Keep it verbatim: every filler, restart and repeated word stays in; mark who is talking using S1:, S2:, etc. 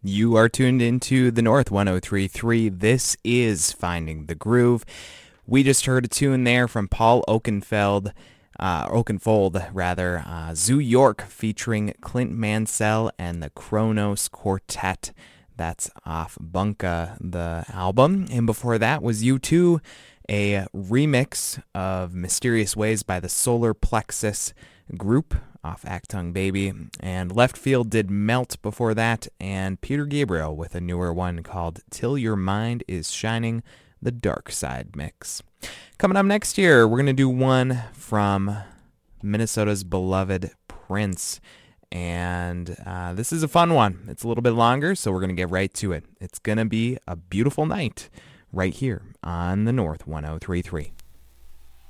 S1: You are tuned into the North one oh three point three. This is Finding the Groove. We just heard a tune there from Paul Oakenfeld, uh, Oakenfold, rather, uh, Zoo York featuring Clint Mansell and the Kronos Quartet. That's off Bunka, the album. And before that was U two, a remix of Mysterious Ways by the Solar Plexus Group off Actung Baby. And Left Field did Melt before that, and Peter Gabriel with a newer one called Till Your Mind Is Shining, the Dark Side mix. Coming up next year, we're going to do one from Minnesota's beloved Prince. And uh, this is a fun one. It's a little bit longer, so we're going to get right to it. It's going to be a beautiful night right here on the North one oh three point three.